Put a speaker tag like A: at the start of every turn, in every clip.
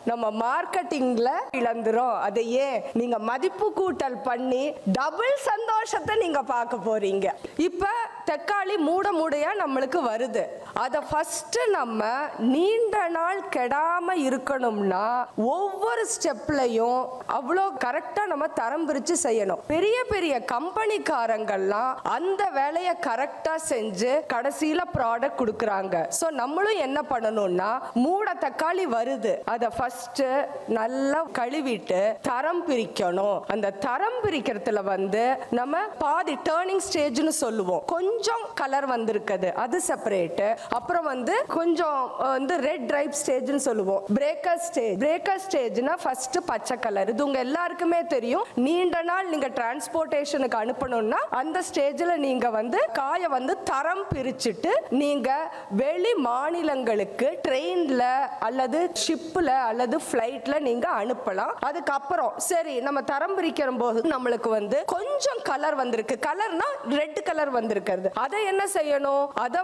A: நம்ம மார்க்கெட்டிங்ல இழந்துரும். அதை ஏன் நீங்க மதிப்பு கூட்டல் பண்ணி டபுள் சந்தோஷத்தை நீங்க பார்க்க போறீங்க. இப்ப தக்காளி மூடையா நம்மளுக்கு வருது. அத ஃபர்ஸ்ட் நம்ம நீண்ட நாள் கெடாம இருக்கணும்னா ஒவ்வொரு ஸ்டெப்லயும் அவ்வளோ கரெக்டா நம்ம தரம் பிரிச்சு செய்யணும். பெரிய பெரிய கம்பெனிக்காரங்கள்லாம் அந்த வேலையை கரெக்டா செஞ்சு கடைசியில ப்ராடக்ட் கொடுக்கறாங்க. சோ நம்மளும் என்ன பண்ணணும்னா மூடை தக்காளி வருது, அதை ஃபர்ஸ்ட் நல்லா கழுவிட்டு தரம் பிரிக்கணும். அந்த தரம் பிரிக்கிறதுல நம்ம பாதி டர்னிங் ஸ்டேஜ்னு சொல்லுவோம். கொஞ்சம் கலர் வந்திருக்குது அது செப்பரேட். அப்புறம் கொஞ்சம் ரெட் ரைப் ஸ்டேஜ்னு சொல்லுவோம். பிரேக்கர் ஸ்டேஜ்னா ஃபர்ஸ்ட் பச்சை கலர். இது உங்க எல்லாருக்குமே தெரியும். நீண்ட நாள் நீங்க டிரான்ஸ்போர்ட்டேஷனுக்கு அனுப்பணும்னா அந்த ஸ்டேஜ்ல நீங்க காய தரம் பிரிச்சுட்டு நீங்க வெளி மாநிலங்களுக்கு ட்ரெயின்ல அல்லது ஷிப்ல அல்லது ஃப்ளைட்ல நீங்க அனுப்பலாம். அதுக்கப்புறம் சரி நம்ம தரம் பிரிக்கிற போது நம்மளுக்கு கொஞ்சம் கலர் வந்திருக்கு. கலர்னா ரெட் கலர் வந்திருக்கிறது. அதை என்ன செய்யணும்? அதை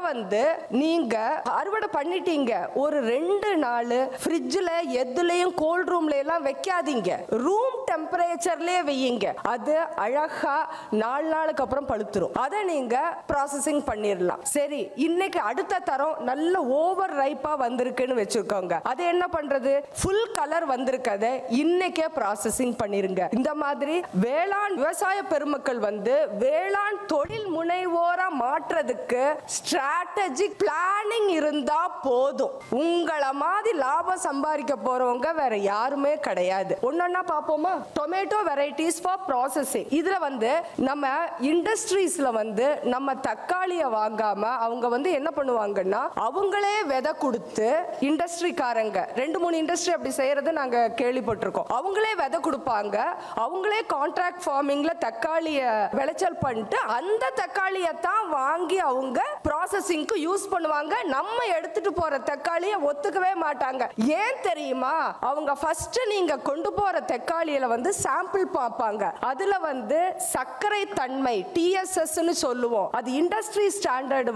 A: நீங்க அறுவடை பண்ணிட்டீங்க, ஒரு 2 நாள் ஃப்ரிட்ஜ்ல எதுலயும் கோல்ட் ரூம்ல எல்லாம் வைக்காதீங்க, ரூம் டெம்பரேச்சர்லயே வையுங்க. அது அழகா 4 நாளுக்கு அப்புறம் பழுத்துரும். அதை நீங்க ப்ராசஸிங் பண்ணிடலாம். சரி, இன்னைக்கு அடுத்த தரம் நல்ல ஓவர் ரைப்பா வந்திருக்குன்னு வச்சுக்கோங்க. அது என்ன பண்றது? ஃபுல் கலர் வந்திருக்கதை இன்னைக்கே ப்ராசஸிங் பண்ணிருங்க. இந்த மாதிரி வேளாண் விவசாய பெருமக்கள் வேளாண் தொழில் முனைவோரா மாற்றதுக்கு ஸ்ட்ராட்டஜிக் பிளானிங் இருந்தா போதும். உங்களை மாதிரி லாபம் சம்பாதிக்க போறவங்க வேற யாருமே கிடையாது. ஒன்னொன்னா பாப்போமா? Tomato varieties for processing. இதுல நம்ம இண்டஸ்ட்ரீஸ்ல நம்ம தக்காளியை வாங்காம அவங்க என்ன பண்ணுவாங்கன்னா அவங்களே விதை கொடுத்து, இண்டஸ்ட்ரிக்காரங்க 2-3 இண்டஸ்ட்ரி அப்படி செய்யறது நாங்க கேள்விப்பட்டிருக்கோம். அவங்களே விதை கொடுப்பாங்க, அவங்களே கான்ட்ராக்ட் ஃபார்மிங்ல தக்காளிய விளைச்சல் பண்ணிட்டு அந்த தக்காளியை தான் வாங்கி அவங்க ப்ராசஸிங்க்கு யூஸ் பண்ணுவாங்க. நம்ம எடுத்துட்டு போற தக்காளியை ஒத்துக்கவே மாட்டாங்க. ஏன் தெரியுமா? அவங்க ஃபர்ஸ்ட் நீங்க கொண்டு போற தக்காளியில சாம்பிள் பார்ப்பாங்க. அதுல சர்க்கரை தன்மை TSS ன்னு சொல்லுவோம். அது இண்டஸ்ட்ரி ஸ்டாண்டர்ட்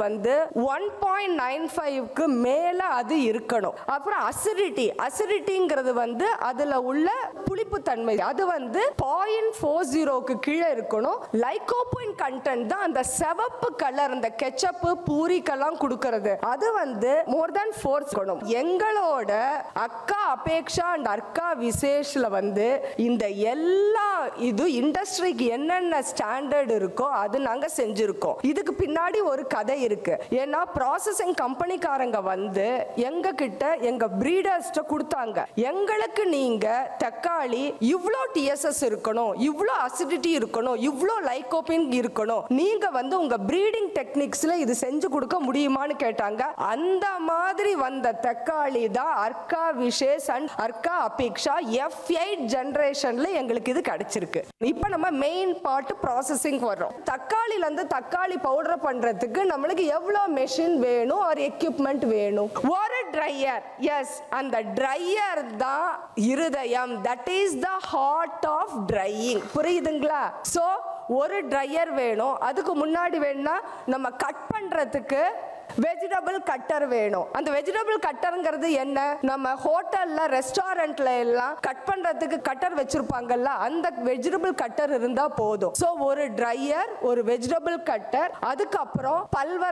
A: 1.95க்கு மேல அது இருக்கணும். அப்புறம் அசிடிட்டிங்கிறது அதுல உள்ள புளிப்பு தன்மை அது 0.40க்கு கீழே இருக்கணும். லைகோபைன் கண்டென்ட் தான் அந்த சிவப்பு கலர் அந்த கெச்சப் பூரிக்கெல்லாம் கொடுக்கிறது. அது மோர் தென் 4 இருக்கணும். எங்களோட அக்கா அபேக்ஷா அண்ட் அக்கா விசேஷ்ல இந்த எல்லா இது இண்டஸ்ட்ரிக்கு என்னென்ன ஸ்டாண்டர்ட் இருக்கோ அது நாங்க செஞ்சிருக்கோம். இதுக்கு பின்னாடி ஒரு கதை இருக்கு. ஏன்னா ப்ராசஸிங் கம்பெனிக்காரங்க எங்க கிட்ட எங்க பிரீடர்ஸ்ட கொடுத்தாங்க, எங்களுக்கு நீங்க தக்காளி இவ்ளோ TSS இருக்கணும், இவ்ளோ அசிடிட்டி இருக்கணும், இவ்ளோ லைகோபின் இருக்கணும், நீங்க உங்க பிரீடிங் டெக்னிக்ஸ்ல இது செஞ்சு கொடுக்க முடியுமான்னு கேட்டாங்க. அந்த மாதிரி வந்த தக்காளி தான் அர்க்கா விசேஷ் அண்ட் அர்க்கா அபேக்ஷா F8 ஜெனரேஷன்ல எங்களுக்கு இது கிடைச்சிருக்கு. இப்போ நம்ம மெயின் பார்ட் ப்ராசஸிங் வரோம். தக்காளில இருந்து தக்காளி பவுடர் பண்றதுக்கு நம்மளுக்கு எவ்வளவு மெஷின் வேணும், ஒரு எக்யூப்மெண்ட் வேணும். ஒரு ட்ரையர், எஸ், அந்த ட்ரையர் தான் இருதயம். That is the heart of drying. புரியுதுங்களா? சோ ஒரு ட்ரையர் வேணும். அதுக்கு முன்னாடி வேணும்னா நம்ம கட் பண்றதுக்கு வெஜிடபிள் கட்டர் வேணும். அந்த வெஜிடபிள் கட்டர்ங்கிறது என்ன? நம்ம ஹோட்டல்ல ரெஸ்டாரண்ட்ல எல்லாம் கட் பண்றதுக்கு கட்டர் வச்சிருப்பாங்கல்ல, அந்த வெஜிடபிள் கட்டர் இருந்தா போதும். சோ ஒரு ட்ரையர், ஒரு வெஜிடபிள் கட்டர், அதுக்கப்புறம்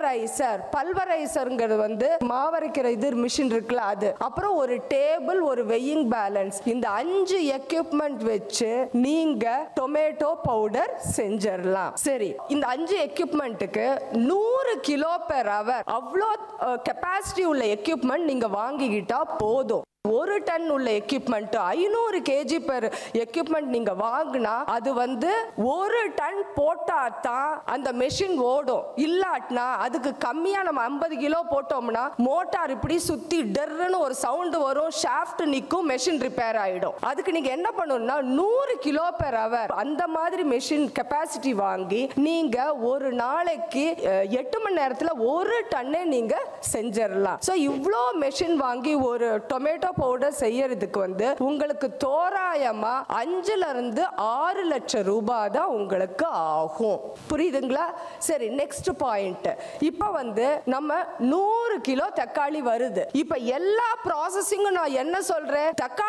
A: பல்வரைசர்ங்கிறது மாவரைக்கிற இது மிஷின் இருக்குல்ல அது, அப்புறம் ஒரு டேபிள், ஒரு வெயிங் பேலன்ஸ். இந்த 5 எக்யூப்மெண்ட் வச்சு நீங்க டொமேட்டோ பவுடர் செஞ்சிடலாம். சரி, இந்த 5 எக்யூப்மெண்ட்டுக்கு 100 கிலோ பெர் அவர் அவ்வளோ கெப்பாசிட்டி உள்ள எக்யூப்மெண்ட் நீங்க வாங்கிக்கிட்டா போதும். 1 டன் உள்ள எக்யூப்மெண்ட் 500 kg பெர் எக்யூப்மெண்ட் நீங்க வாங்கினா அது 1 டன் போட்டா தான் அந்த மெஷின் ஓடும். இல்லாட்டினா அதுக்கு கம்மியா நம்ம 50 கிலோ போட்டோம்னா மோட்டார் இப்படி சுத்தி டர்ன்னு ஒரு சவுண்ட் வரும், ஷாஃப்ட் நிக்கும், மெஷின் ரிப்பேர் ஆயிடும். அதுக்கு நீங்க என்ன பண்ணணும்னா 100 கிலோ பெர் அவர் அந்த மாதிரி மெஷின் கெப்பாசிட்டி வாங்கி நீங்க ஒரு நாளைக்கு 8 மணி நேரத்துல 1 டன்னே நீங்க செஞ்சிடலாம். சோ இவ்ளோ மெஷின் வாங்கி ஒரு டொமேட்டோ பவுடர் செய்யறதுக்கு உங்களுக்கு தோராயமா 5 இருந்து 6 லட்சம் ரூபாய் தான் உங்களுக்கு ஆகும். புரியுதுங்களா? சரி, நெக்ஸ்ட் பாயிண்ட். இப்ப நம்ம 100 கிலோ தக்காளி வருது. இப்ப எல்லா ப்ராசஸிங்கும் நான் என்ன சொல்றேன்? தக்காளி